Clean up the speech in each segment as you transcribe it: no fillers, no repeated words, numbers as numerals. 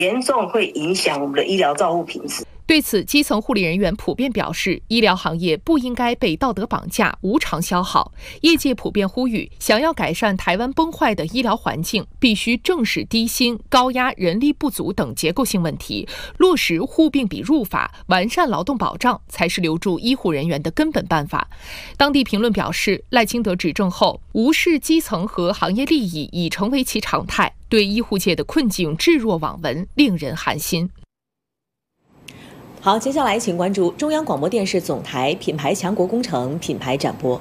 严重会影响我们的医疗照护品质。 对此，基层护理人员普遍表示，医疗行业不应该被道德绑架、无偿消耗。业界普遍呼吁，想要改善台湾崩坏的医疗环境，必须正视低薪、高压、人力不足等结构性问题，落实护病比入法，完善劳动保障，才是留住医护人员的根本办法。当地评论表示，赖清德执政后，无视基层和行业利益已成为其常态，对医护界的困境置若罔闻，令人寒心。 好，接下来请关注中央广播电视总台品牌强国工程品牌展播。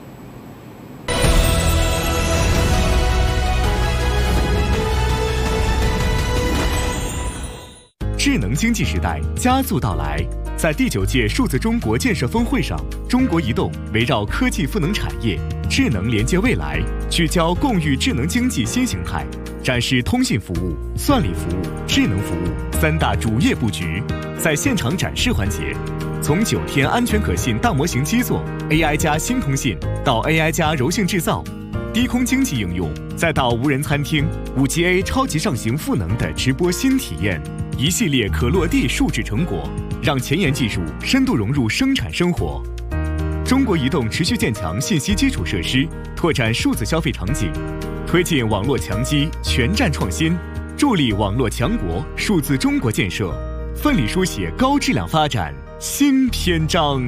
智能经济时代加速到来，在第9届数字中国建设峰会上，中国移动围绕科技赋能产业、智能连接未来，聚焦共育智能经济新形态，展示通信服务、算力服务、智能服务3大主业布局。在现场展示环节，从9天安全可信大模型基座 AI 加新通信到 AI 加柔性制造，低空经济应用，再到无人餐厅、5G超级上行赋能的直播新体验，一系列可落地数字成果，让前沿技术深度融入生产生活。中国移动持续建强信息基础设施，拓展数字消费场景，推进网络强基全站创新，助力网络强国数字中国建设，奋力书写高质量发展新篇章。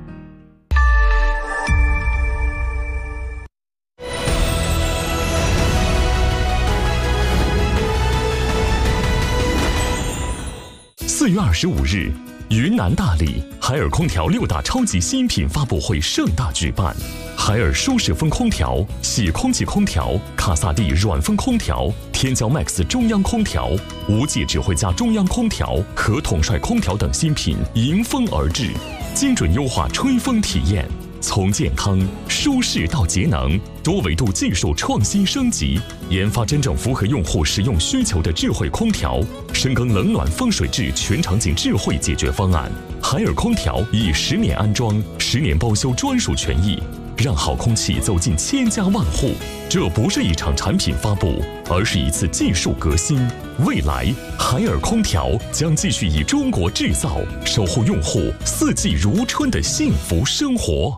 4月25日，云南大理海尔空调6大超级新品发布会盛大举办。海尔舒适风空调、喜空气空调、卡萨帝软风空调、天骄 Max 中央空调、无界指挥家中央空调和统帅空调等新品迎风而至，精准优化吹风体验。从健康、舒适到节能，多维度技术创新升级，研发真正符合用户使用需求的智慧空调，深耕冷暖风水质全场景智慧解决方案。海尔空调以10年安装、10年包修专属权益，让好空气走进千家万户。这不是一场产品发布，而是一次技术革新。未来，海尔空调将继续以中国制造守护用户四季如春的幸福生活。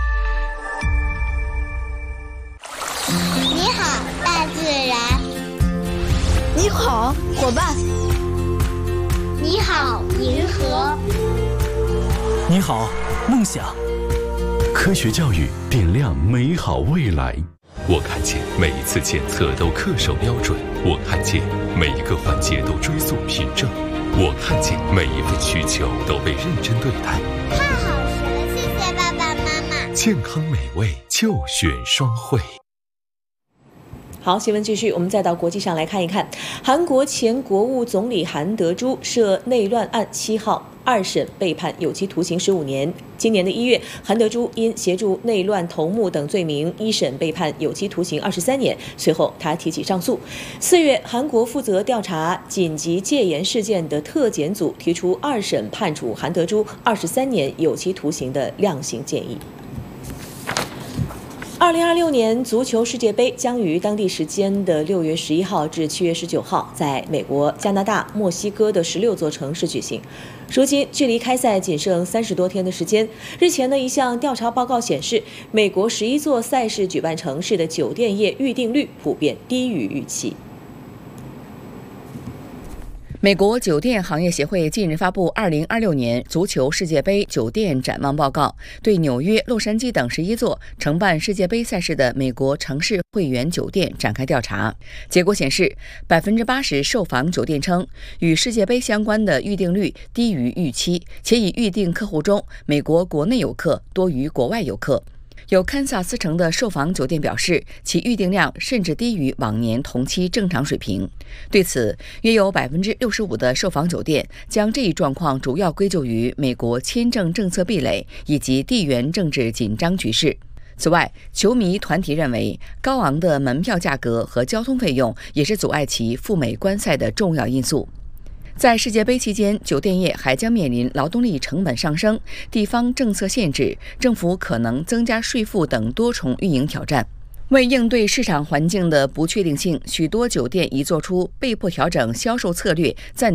你好，大自然。 你好，伙伴。 你好，银河。 你好，梦想。 科学教育点亮美好未来。 我看见每一次检测都恪守标准，我看见每一个环节都追溯凭证，我看见每一份需求都被认真对待。 太好吃了，谢谢爸爸妈妈。 健康美味就选双汇。 好，新闻继续，我们再到国际上来看一看。韩国前国务总理韩德洙涉内乱案7号2审被判有期徒刑15年。今年的1月，韩德洙因协助内乱头目等罪名1审被判有期徒刑23年，随后他提起上诉。4月，韩国负责调查紧急戒严事件的特检组提出2审判处韩德洙23年有期徒刑的量刑建议。2026年足球世界杯将于当地时间的6月11号至7月19号在美国、加拿大、墨西哥的16座城市举行。如今距离开赛仅剩30多天的时间。日前的一项调查报告显示，美国11座赛事举办城市的酒店业预订率普遍低于预期。 美国酒店行业协会近日发布2026年足球世界杯酒店展望报告，对纽约、洛杉矶等11座承办世界杯赛事的美国城市会员酒店展开调查。结果显示，80%受访酒店称与世界杯相关的预订率低于预期，且已预订客户中，美国国内游客多于国外游客。有堪萨斯城的受访酒店表示，其预订量甚至低于往年同期正常水平。对此，约有65%的受访酒店将这一状况主要归咎于美国签证政策壁垒以及地缘政治紧张局势。此外，球迷团体认为，高昂的门票价格和交通费用也是阻碍其赴美观赛的重要因素。在世界杯期间，酒店业还将面临劳动力成本上升、地方政策限制、政府可能增加税负等多重运营挑战。 为应对市场环境的不确定性，许多酒店已做出被迫调整销售策略，暂